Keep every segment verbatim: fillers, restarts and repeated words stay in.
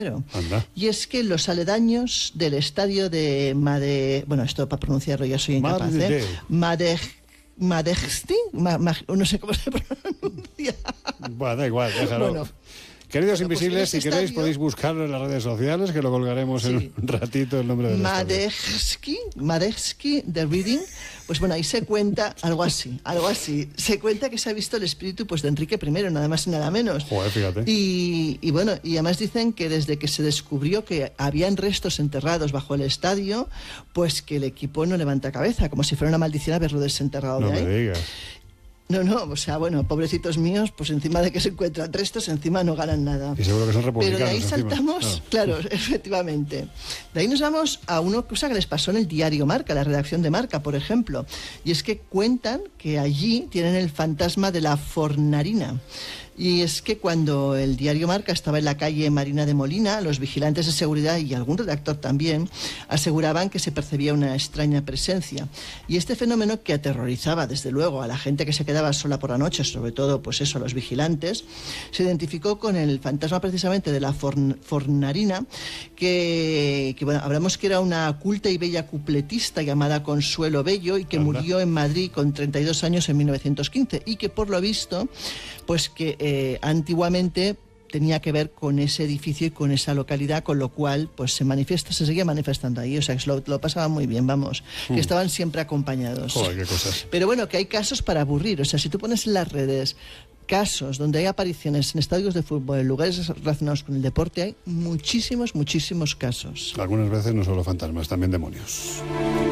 Anda. Y es que los aledaños del estadio de Made... Bueno, esto para pronunciarlo ya soy incapaz, ¿eh? Made... Madejsti, ma, ma, no sé cómo se pronuncia. Bueno, da igual, déjalo. Bueno, queridos bueno, invisibles, pues si queréis estadio... podéis buscarlo en las redes sociales, que lo colgaremos sí. en un ratito el nombre del Madejski, Madejski, The Reading. Pues bueno, ahí se cuenta algo así, algo así. Se cuenta que se ha visto el espíritu pues de Enrique primero, nada más y nada menos. Joder, fíjate. Y, y bueno, y además dicen que desde que se descubrió que habían restos enterrados bajo el estadio, pues que el equipo no levanta cabeza, como si fuera una maldición haberlo desenterrado no de ahí. No me digas. No, no, o sea, bueno, pobrecitos míos, pues encima de que se encuentran restos, encima no ganan nada. Y seguro que son republicanos. Pero de ahí saltamos, encima. claro, efectivamente. De ahí nos vamos a una cosa que les pasó en el diario Marca, la redacción de Marca, por ejemplo. Y es que cuentan que allí tienen el fantasma de la fornarina. Y es que cuando el diario Marca estaba en la calle Marina de Molina, los vigilantes de seguridad y algún redactor también aseguraban que se percibía una extraña presencia. Y este fenómeno, que aterrorizaba desde luego a la gente que se quedaba sola por la noche, sobre todo pues eso, a los vigilantes, se identificó con el fantasma precisamente de la forn fornarina, que, que bueno, hablamos que era una culta y bella cupletista llamada Consuelo Bello y que Anda. murió en Madrid con treinta y dos años en mil novecientos quince y que por lo visto, pues que eh, antiguamente tenía que ver con ese edificio y con esa localidad, con lo cual pues se manifiesta, se seguía manifestando ahí, o sea, que lo, lo pasaban muy bien, vamos, mm. que estaban siempre acompañados. Joder, qué cosas. Pero bueno, que hay casos para aburrir, o sea, si tú pones en las redes casos donde hay apariciones en estadios de fútbol, en lugares relacionados con el deporte, hay muchísimos, muchísimos casos. Algunas veces no solo fantasmas, también demonios.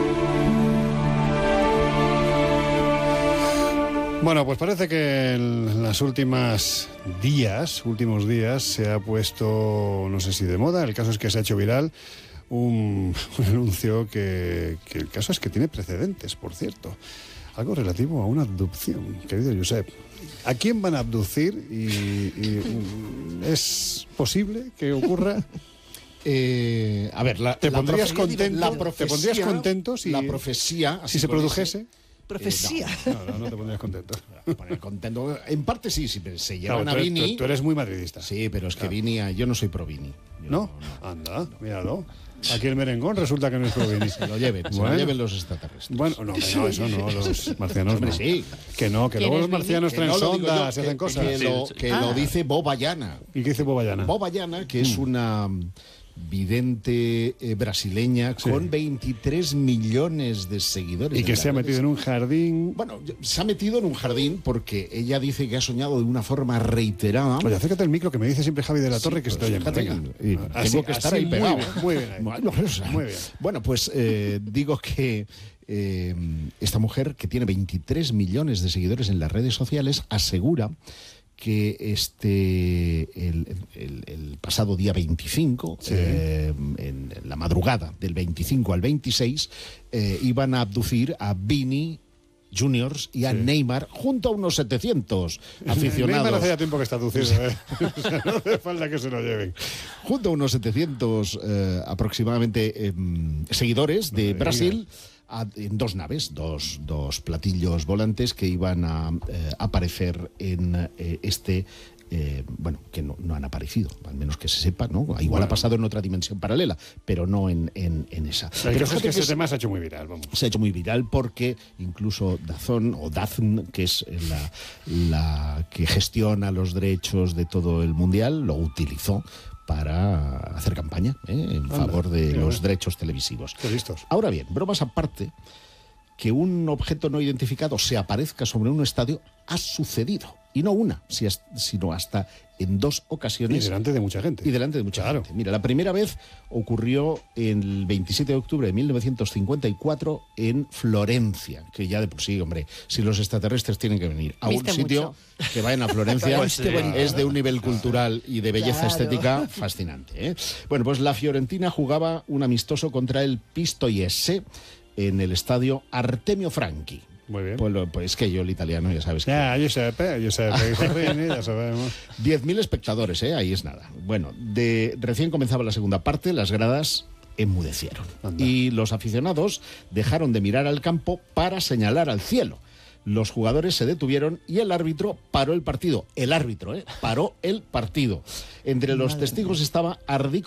Bueno, pues parece que en las últimas días, últimos días, se ha puesto, no sé si de moda, el caso es que se ha hecho viral un, un anuncio que, que el caso es que tiene precedentes, por cierto. Algo relativo a una abducción, querido Josep. ¿A quién van a abducir y, y es posible que ocurra? Eh, a ver, la, ¿Te, la pondrías contento, la profecía, ¿Te pondrías contento si la profecía, si se produjese? Profecía. Eh, no, no, no te pondrías contento. Poner contento. En parte sí, si se llevan claro, a tú, Vini. Tú, tú eres muy madridista. Sí, pero es que claro. Vini, yo no soy pro Vini. Yo ¿No? no, no Anda, no. míralo. Aquí el merengón resulta que no es pro Vini. Se lo lleven, bueno. se lo lleven los extraterrestres. Bueno, no, no, eso no, los marcianos Hombre, no. sí. Que no, que luego los marcianos traen no sondas y yo, hacen que, cosas. Que, lo, que ah. lo dice Bobayana. ¿Y qué dice Bobayana? Bobayana, que es mm. una vidente eh, brasileña sí. con veintitrés millones de seguidores. Y que se ha metido en un jardín. Bueno, se ha metido en un jardín porque ella dice que ha soñado de una forma reiterada. Oye, acércate al micro que me dice siempre Javi de la Torre sí, que pues, se te oye. Y así, tengo que estar ahí pegado. Muy bien, muy bien, ahí. Bueno, o sea, muy bien. Bueno, pues eh, digo que eh, esta mujer, que tiene veintitrés millones de seguidores en las redes sociales, asegura que este el, el, el pasado día veinticinco, sí. eh, en la madrugada del veinticinco al veintiséis, eh, iban a abducir a Vini Juniors y a sí. Neymar junto a unos setecientos aficionados. Neymar hace ya tiempo que está abducido, ¿eh? O sea, no hace falta que se lo lleven. Junto a unos setecientos eh, aproximadamente eh, seguidores de no Brasil. A, en dos naves, dos, dos platillos volantes que iban a eh, aparecer en eh, este, eh, bueno, que no, no han aparecido, al menos que se sepa, ¿no? Igual bueno. ha pasado en otra dimensión paralela, pero no en, en, en esa. Pero es que, que ese tema se ha hecho muy viral, vamos. Se ha hecho muy viral porque incluso Dazón, o Dazn, que es la, la que gestiona los derechos de todo el mundial, lo utilizó para hacer campaña ¿eh? en Anda, favor de los bien. derechos televisivos. Qué listos. Ahora bien, bromas aparte, que un objeto no identificado se aparezca sobre un estadio ha sucedido. Y no una, sino hasta en dos ocasiones. Y delante de mucha gente. Y delante de mucha claro. gente. Mira, la primera vez ocurrió el veintisiete de octubre de mil novecientos cincuenta y cuatro en Florencia, que ya de por sí, hombre, si los extraterrestres tienen que venir a un sitio, mucho. que vayan a Florencia, pues sí, es de un nivel cultural y de belleza claro. estética fascinante. ¿eh? Bueno, pues la Fiorentina jugaba un amistoso contra el Pistoiese en el estadio Artemio Franchi. Muy bien. Pues, lo, pues es que yo el italiano ya sabes que... Ya, Giuseppe, Giuseppe, Giuseppe, ya sabemos. diez mil espectadores, ¿eh? Ahí es nada. Bueno, de recién comenzaba la segunda parte, las gradas enmudecieron. Anda. Y los aficionados dejaron de mirar al campo para señalar al cielo. Los jugadores se detuvieron y el árbitro paró el partido. El árbitro, ¿eh? Paró el partido. Entre los Madre testigos mía. estaba Ardí